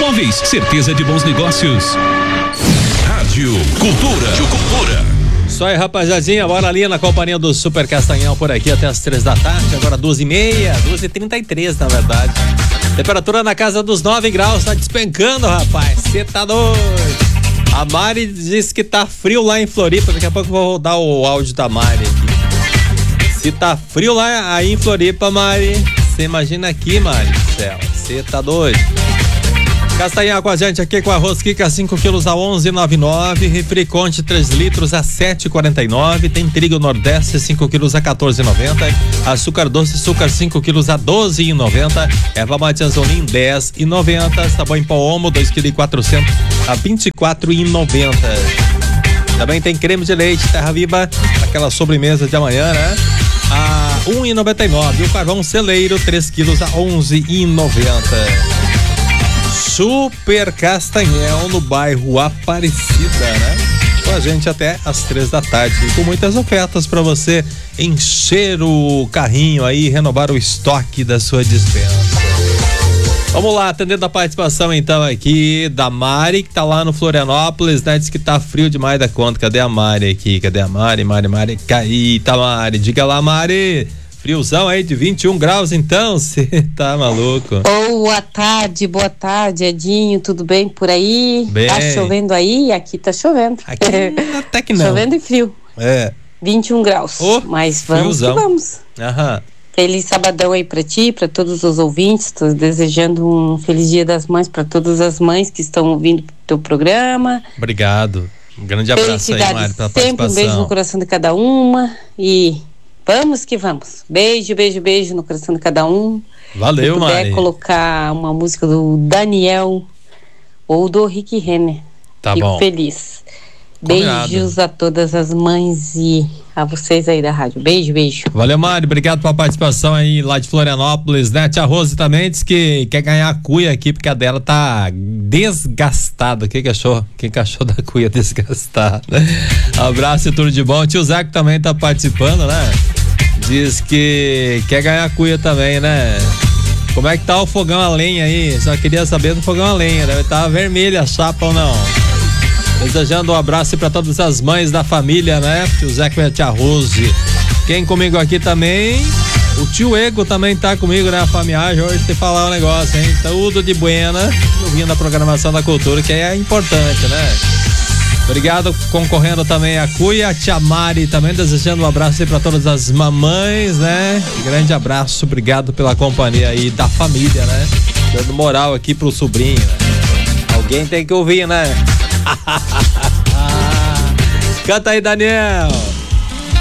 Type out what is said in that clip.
Imóveis, certeza de bons negócios. Rádio Cultura. Isso aí, rapaziadinha, bora ali na companhia do Super Castanhão por aqui até as 3 da tarde, agora 12h30, 12h33 na verdade. Temperatura na casa dos 9 graus, tá despencando, rapaz, cê tá doido. A Mari disse que tá frio lá em Floripa, daqui a pouco eu vou rodar o áudio da Mari aqui. Se tá frio lá aí em Floripa, Mari, você imagina aqui, Mari, céu, cê tá doido. Castanhal com a gente aqui com arroz Kika 5 quilos a 11,99, refri Conte 3 litros a 7,49, tem trigo Nordeste 5 quilos a 14,90, açúcar doce açúcar 5 quilos a 12,90, erva mate Anzolim 10,90, sabão em pó Omo 2,4 kg a 24,90. Também tem creme de leite Terra Viva, aquela sobremesa de amanhã, né? A 1,99, o carvão Celeiro 3 quilos a 11,90. Super Castanhal no bairro Aparecida, né? Com a gente até às 3 da tarde, com muitas ofertas para você encher o carrinho aí, renovar o estoque da sua dispensa. Vamos lá, atendendo a participação então aqui da Mari, que tá lá no Florianópolis, né? Diz que tá frio demais da conta. Cadê a Mari aqui? Cadê a Mari? Mari, Caíta, Mari. Diga lá, Mari. Friozão aí de 21 graus, então, você tá maluco? Boa tarde, Edinho, tudo bem por aí? Bem. Tá chovendo aí? Aqui tá chovendo. Aqui até que não. Chovendo e frio. 21 graus. Mas vamos friozão. que vamos. Aham. Feliz sabadão aí pra ti, pra todos os ouvintes. Tô desejando um feliz Dia das Mães pra todas as mães que estão ouvindo o teu programa. Obrigado. Um grande abraço aí, Mari, pela participação. Sempre um beijo no coração de cada uma e vamos que vamos. Beijo no coração de cada um. Valeu, Mari. Se puder colocar uma música do Daniel ou do Rick Renner. Tá Fico bom. feliz. Combinado. Beijos a todas as mães e a vocês aí da rádio. Beijo. Valeu, Mari. Obrigado pela participação aí lá de Florianópolis, né? Tia Rose também disse que quer ganhar a cuia aqui, porque a dela tá desgastada. Quem que achou da cuia desgastada? Abraço e tudo de bom. O tio Zaco também tá participando, né? Diz que quer ganhar a cuia também, né? Como é que tá o fogão a lenha aí? Só queria saber do fogão a lenha. Deve estar vermelha a chapa ou não? Desejando um abraço para todas as mães da família, né? Tio Zeca e a tia Rose. Quem comigo aqui também? O tio Ego também tá comigo, né? A famiagem hoje tem que falar um negócio, hein? Tudo de buena, ouvindo a programação da cultura, que é importante, né? Obrigado, concorrendo também a Cuia, a tia Mari também, desejando um abraço aí para todas as mamães, né? Grande abraço, obrigado pela companhia aí da família, né? Dando moral aqui pro sobrinho, né? Alguém tem que ouvir, né? Canta aí, Daniel.